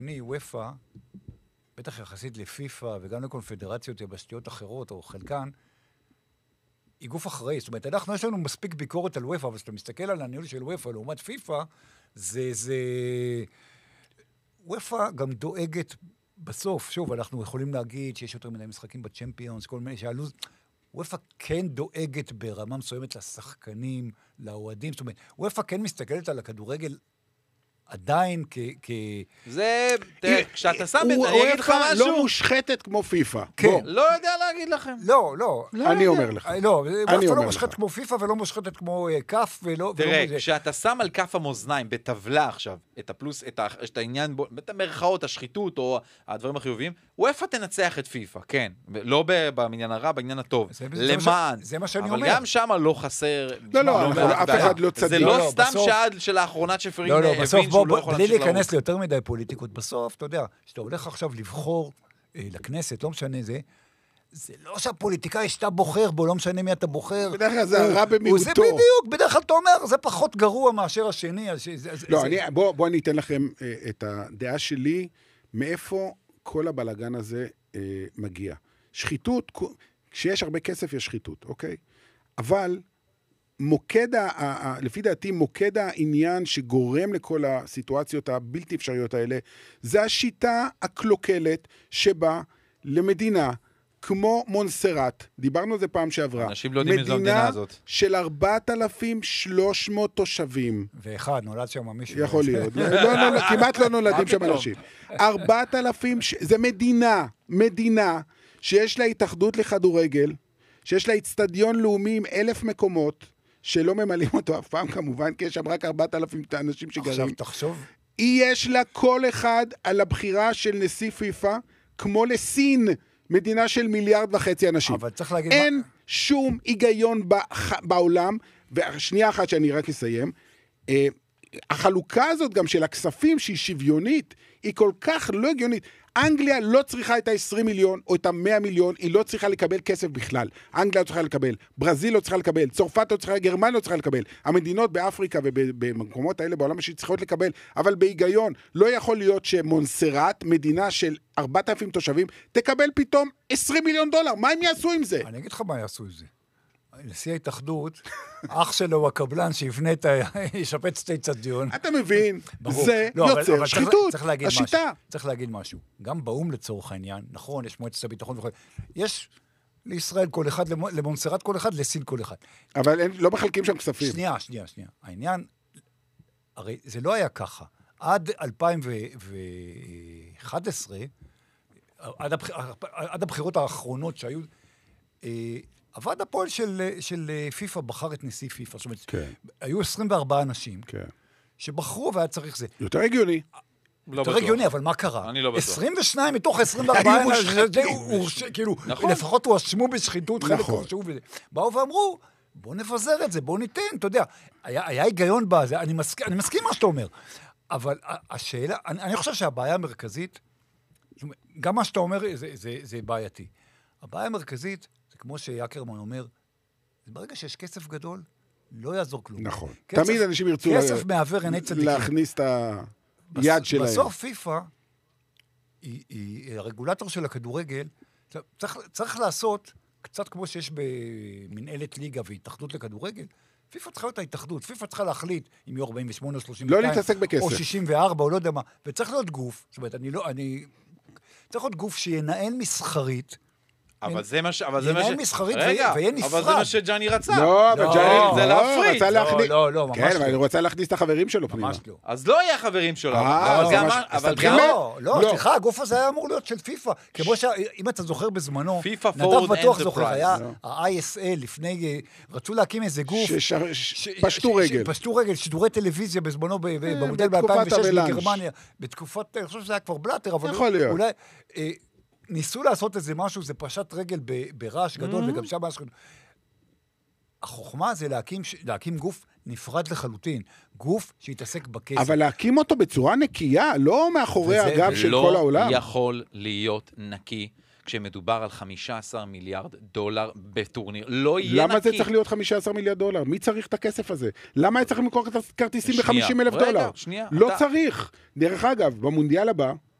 וופא, בטח יחסית לפיפא וגם לקונפדרציות יבשתיות אחרות, או חלקן, היא גוף אחראי. זאת אומרת, אנחנו יש לנו מספיק ביקורת על וופא, אבל כשאתה מסתכל על הניהול של וופא לעומת פיפא, וופא גם דואגת בסוף. שוב, אנחנו יכולים להגיד שיש יותר מדי משחקים בצ'מפיונס, כל מיני שהלוז... וופא כן דואגת ברמה מסוימת לשחקנים, לאוהדים. זאת אומרת, וופא כן מסתכלת על הכדורגל עדיין זה, כשאתה שם, אני אגיד לך משהו. לא מושחתת כמו פיפא. כן. לא יודע להגיד לכם. לא. אני אומר לך. לא, וופא לא מושחתת כמו פיפא ולא מושחתת כמו כף ולא... תראה, כשאתה שם על כף המאזניים בטבלה עכשיו, את הפלוס, את העניין, את המרכאות, השחיתות או הדברים החיוביים, וופא תנצח את פיפא, כן. לא במניין הרע, בעניין הטוב. למען. זה מה שאני אומר. אבל גם שם לא חסר... לא, אף אחד לא צדיק. זה לא סתם שעד של האחרונה שפרין הבין שהוא לא יכול בלי להיכנס ליותר מדי פוליטיקות בסוף, אתה יודע, שאתה הולך עכשיו לבחור לכנסת, לא משנה זה לא שהפוליטיקאי שאתה בוחר בו, לא משנה מי אתה בוחר. בדרך כלל זה הרע במיעוטו. זה בדיוק, בדרך כלל אתה אומר, זה פחות גרוע מאשר השני. לא, בוא אני אתן לכם את הדעה שלי, מאיפה כל הבלגן הזה מגיע. שחיתות, כשיש הרבה כסף יש שחיתות, אוקיי? אבל לפי דעתי, מוקד העניין שגורם לכל הסיטואציות הבלתי אפשריות האלה, זה השיטה הקלוקלת שבה למדינה כמו מונסרט, דיברנו על זה פעם שעברה, אנשים לא יודעים איזו המדינה הזאת. של 4,300 תושבים. ואחד, נולד שם מישהו. יכול להיות. כמעט לא נולדים שם אנשים. 4,000, זה מדינה שיש לה התאחדות לכדורגל, שיש לה אצטדיון לאומי עם 1,000 מקומות, שלא ממלאים אותו אף פעם, כמובן, כי יש שם רק 4,000 אנשים שגרים. עכשיו תחשוב. יש לה כל אחד על הבחירה של נשיא פיפא, כמו לסין, מדינה של 1.5 מיליארד אנשים. אבל צריך להגיד... אין שום היגיון בעולם, ושנייה אחת שאני רק אסיים, החלוקה הזאת גם של הכספים שהיא שוויונית, היא כל כך לא הגיונית. אנגליה לא צריכה את ה-20 מיליון או את ה-100 מיליון, היא לא צריכה לקבל כסף בכלל. אנגליה לא צריכה לקבל, ברזיל לא צריכה לקבל, צרפת לא צריכה, גרמניה לא צריכה לקבל. המדינות באפריקה ובמקומות האלה בעולם השני צריכות לקבל, אבל בהיגיון לא יכול להיות שמונסרט, מדינה של 4,000 תושבים, תקבל פתאום 20 מיליון דולר. מה הם יעשו עם זה? אני אגיד לך מה יעשו עם זה. נשיא ההתאחדות, אח שלו הוא הקבלן שיבנה ישפץ את האצטדיון. אתה מבין, זה יוצר שחיתות, השיטה. צריך להגיד משהו. גם באום לצורך העניין, נכון, יש מועצת הביטחון וכל... יש לישראל כל אחד, למונסרט כל אחד, לסין כל אחד. אבל לא מחלקים שם כספים. שנייה. העניין, הרי זה לא היה ככה. עד 2011, עד הבחירות האחרונות שהיו... הוועד הפועל של פיפא בחר את נשיא פיפא. זאת אומרת, היו 24 אנשים שבחרו והיה צריך זה. יותר הגיוני. יותר הגיוני, אבל מה קרה? אני לא בטוח. 22 מתוך 24 כאילו, לפחות הואשמו בשחיתות, חלק הואשמו בזה. באו ואמרו, בוא נפזר את זה, בוא ניתן, אתה יודע. היה היגיון בזה, אני מסכים מה שאתה אומר. אבל השאלה, אני חושב שהבעיה המרכזית, גם מה שאתה אומר זה בעייתי. הבעיה המרכזית, כמו שיקרמן אומר, ברגע שיש כסף גדול, לא יעזור כלום. נכון. תמיד אנשים ירצו כסף מעבר עיני צדיקים. להכניס את היד שלהם. בסוף פיפא, היא הרגולטור של הכדורגל, צריך לעשות, קצת כמו שיש במנהלת ליגה והתאחדות לכדורגל, פיפא צריכה להיות ההתאחדות, פיפא צריכה להחליט אם יהיו 48 או 32, לא להתעסק בכסף. או 64, או לא יודע מה, וצריך להיות גוף, זאת אומרת, צריך להיות גוף שינהל מסחרית, אבל זה מה ינהל מסחרית ויהיה נפרד. אבל זה מה שג'אני רצה. לא, אבל ג'אני זה להפריט. לא, ממש לא. כן, אבל אני רוצה להכניס את החברים שלו פנימה. ממש לא. אז לא יהיה חברים שלו. אבל גם... לא, סליחה, הגוף הזה היה אמור להיות של פיפא. כמו שאם אתה זוכר בזמנו, נדב בטוח זוכר, היה ה-ISL לפני, רצו להקים איזה גוף. פשטו רגל. שידורי טלוויזיה בזמנו, במודל ב-2006 בגרמניה. בתקופת, אני חושב שזה היה כבר בלאטר, אבל אולי... ניסו לעשות איזה משהו, זה פשט רגל ברעש גדול, וגם שם היה שכנות. החוכמה זה להקים גוף נפרד לחלוטין, גוף שיתעסק בכסף. אבל להקים אותו בצורה נקייה, לא מאחורי הגב של כל העולם. לא יכול להיות נקי, כשמדובר על 15 מיליארד דולר בטורניר. לא יהיה למה נקי. זה צריך להיות 15 מיליארד דולר? מי צריך את הכסף הזה? למה היה צריך למכור כרטיסים ב-50,000 דולר? שנייה. לא צריך. דרך אגב, במונדיאל הבא,